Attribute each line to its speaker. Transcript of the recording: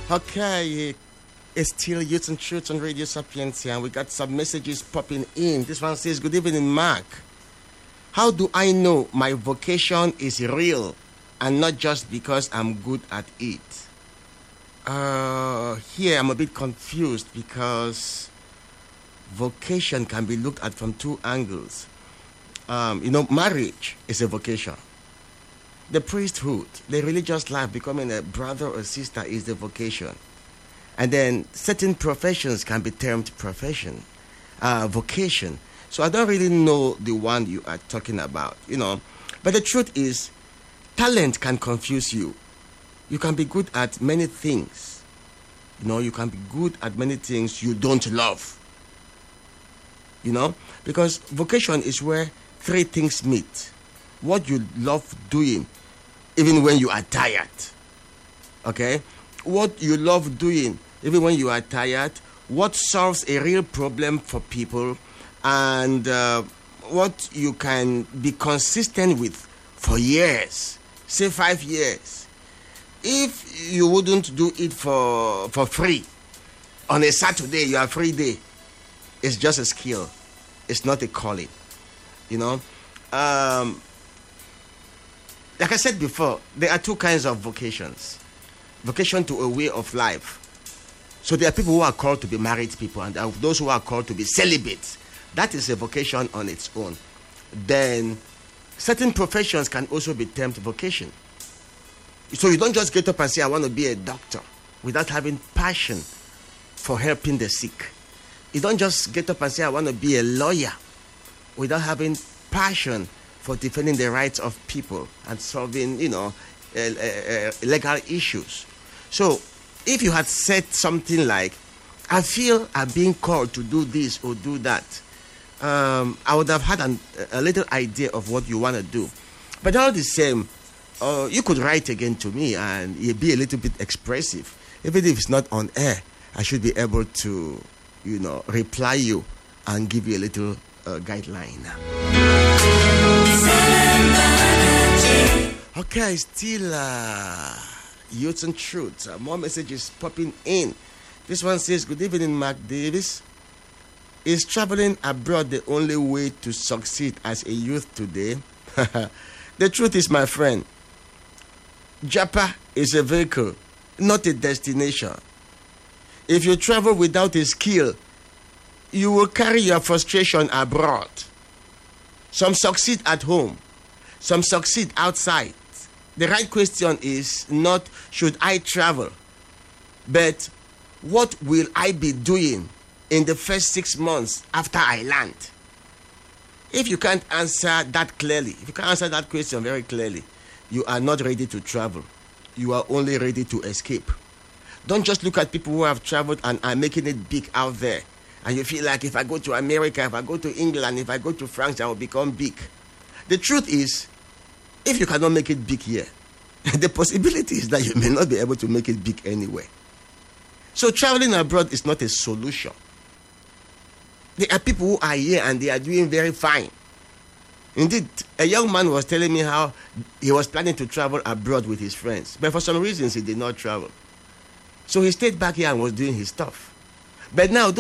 Speaker 1: Okay, it's still Youth and Truth on Radio Sapientia, and we got some messages popping in. This one says, "Good evening, Mark. How do I know my vocation is real and not just because I'm good at it?" Here I'm a bit confused because vocation can be looked at from two angles. Marriage is a vocation. The priesthood, the religious life, becoming a brother or sister is the vocation. And then certain professions can be termed vocation. So I don't really know the one you are talking about, But the truth is, talent can confuse you. You can be good at many things. You can be good at many things you don't love. Because vocation is where three things meet. What you love doing, even when you are tired. Okay? What you love doing, even when you are tired. What solves a real problem for people. And what you can be consistent with for years. Say 5 years. If you wouldn't do it for free, on a Saturday, your free day, it's just a skill. It's not a calling. Like I said before, there are two kinds of vocations. Vocation to a way of life. So there are people who are called to be married people, and there are those who are called to be celibate. That is a vocation on its own. Then certain professions can also be termed vocation. So you don't just get up and say, "I want to be a doctor," without having passion for helping the sick. You don't just get up and say, "I want to be a lawyer," without having passion for defending the rights of people and solving, legal issues. So if you had said something like, "I feel I'm being called to do this or do that," I would have had a little idea of what you want to do. But all the same, you could write again to me and you'd be a little bit expressive. Even if it's not on air, I should be able to, reply you and give you a little guideline. Okay, still Youth and Truth. More messages popping in. This one says, "Good evening, Mark Davis. Is traveling abroad the only way to succeed as a youth today?" The truth is, my friend, Japa is a vehicle, not a destination. If you travel without a skill, you will carry your frustration abroad. Some succeed at home, some succeed outside. The right question is not, should I travel? But what will I be doing in the first 6 months after I land? If you can't answer that clearly, if you can't answer that question very clearly, you are not ready to travel. You are only ready to escape. Don't just look at people who have traveled and are making it big out there. And you feel like, if I go to America, if I go to England, if I go to France, I will become big. The truth is, if you cannot make it big here, the possibility is that you may not be able to make it big anywhere. So traveling abroad is not a solution. There are people who are here and they are doing very fine. Indeed, a young man was telling me how he was planning to travel abroad with his friends. But for some reasons, he did not travel. So he stayed back here and was doing his stuff. But now,